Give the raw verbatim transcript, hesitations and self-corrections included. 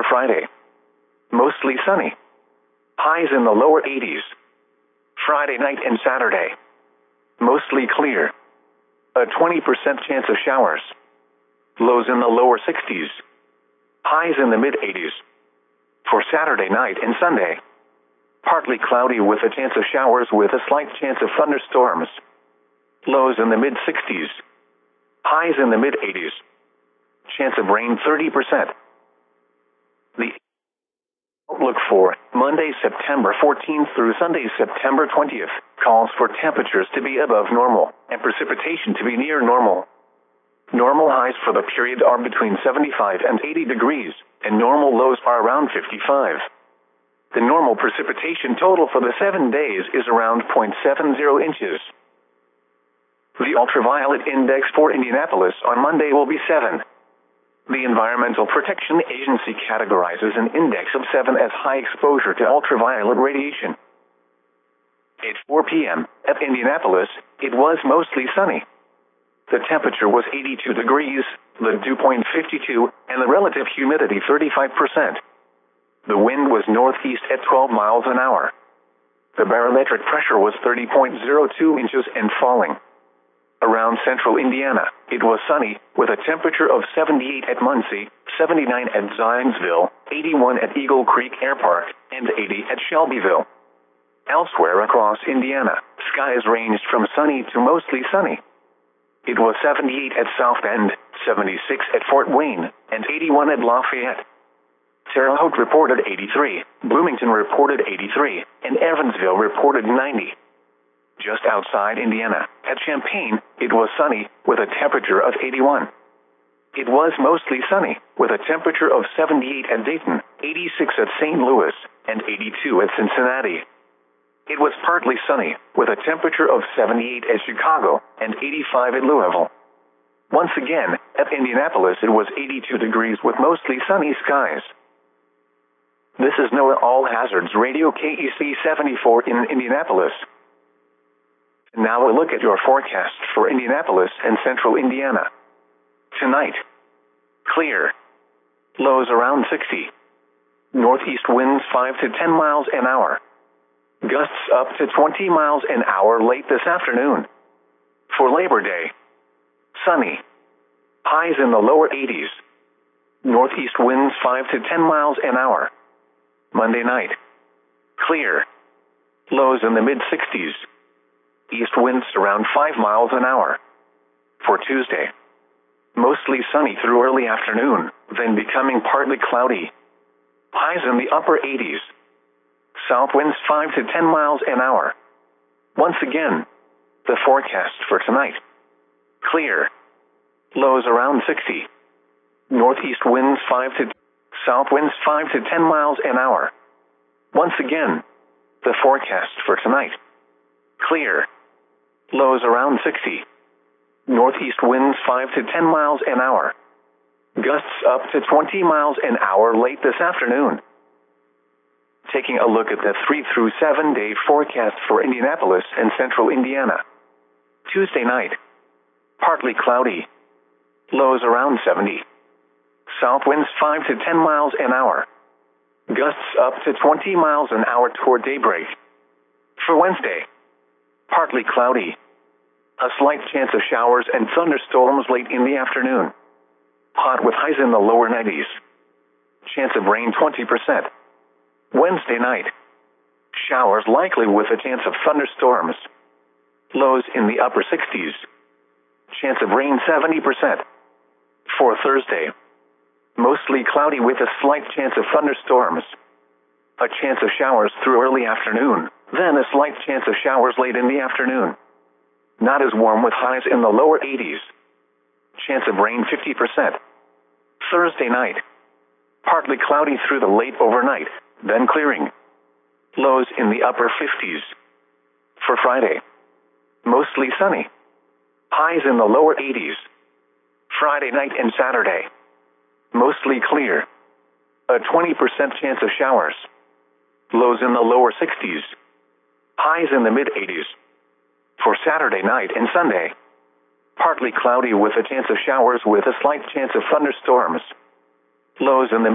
For Friday, mostly sunny. Highs in the lower eighties. Friday night and Saturday, mostly clear. A twenty percent chance of showers. Lows in the lower sixties. Highs in the mid-eighties. For Saturday night and Sunday, partly cloudy with a chance of showers with a slight chance of thunderstorms. Lows in the mid-sixties. Highs in the mid-eighties. Chance of rain thirty percent. The outlook for Monday, September fourteenth through Sunday, September twentieth, calls for temperatures to be above normal and precipitation to be near normal. Normal highs for the period are between seventy-five and eighty degrees, and normal lows are around fifty-five. The normal precipitation total for the seven days is around zero point seven zero inches. The ultraviolet index for Indianapolis on Monday will be seven. The Environmental Protection Agency categorizes an index of seven as high exposure to ultraviolet radiation. At four p m at Indianapolis, it was mostly sunny. The temperature was eighty-two degrees, the dew point fifty-two, and the relative humidity thirty-five percent. The wind was northeast at twelve miles an hour. The barometric pressure was thirty point zero two inches and falling. Around central Indiana, it was sunny, with a temperature of seventy-eight at Muncie, seventy-nine at Zionsville, eighty-one at Eagle Creek Air Park, and eighty at Shelbyville. Elsewhere across Indiana, skies ranged from sunny to mostly sunny. It was seventy-eight at South Bend, seventy-six at Fort Wayne, and eighty-one at Lafayette. Terre Haute reported eighty-three, Bloomington reported eighty-three, and Evansville reported ninety. Just outside Indiana, at Champaign, it was sunny, with a temperature of eighty-one. It was mostly sunny, with a temperature of seventy-eight at Dayton, eighty-six at Saint Louis, and eighty-two at Cincinnati. It was partly sunny, with a temperature of seventy-eight at Chicago, and eighty-five at Louisville. Once again, at Indianapolis it was eighty-two degrees with mostly sunny skies. This is NOAA All Hazards Radio K E C seventy-four in Indianapolis. Now a look at your forecast for Indianapolis and central Indiana. Tonight, clear. Lows around sixty. Northeast winds five to ten miles an hour. Gusts up to twenty miles an hour late this afternoon. For Labor Day, sunny. Highs in the lower eighties. Northeast winds five to ten miles an hour. Monday night, clear. Lows in the mid-sixties. East winds around five miles an hour. For Tuesday, mostly sunny through early afternoon, then becoming partly cloudy. Highs in the upper eighties. South winds five to ten miles an hour. Once again, the forecast for tonight. Clear. Lows around sixty. Northeast winds five to South winds five to ten miles an hour. Once again, the forecast for tonight. Clear. Lows around sixty. Northeast winds five to ten miles an hour. Gusts up to twenty miles an hour late this afternoon. Taking a look at the three through seven day forecast for Indianapolis and central Indiana. Tuesday night, partly cloudy. Lows around seventy. South winds five to ten miles an hour. Gusts up to twenty miles an hour toward daybreak. For Wednesday, partly cloudy. A slight chance of showers and thunderstorms late in the afternoon. Hot with highs in the lower nineties. Chance of rain twenty percent. Wednesday night, showers likely with a chance of thunderstorms. Lows in the upper sixties. Chance of rain seventy percent. For Thursday, mostly cloudy with a slight chance of thunderstorms. A chance of showers through early afternoon, then a slight chance of showers late in the afternoon. Not as warm with highs in the lower eighties. Chance of rain fifty percent. Thursday night, partly cloudy through the late overnight, then clearing. Lows in the upper fifties. For Friday, mostly sunny. Highs in the lower eighties. Friday night and Saturday, mostly clear. A twenty percent chance of showers. Lows in the lower sixties. Highs in the mid-eighties. For Saturday night and Sunday, partly cloudy with a chance of showers with a slight chance of thunderstorms. Lows in the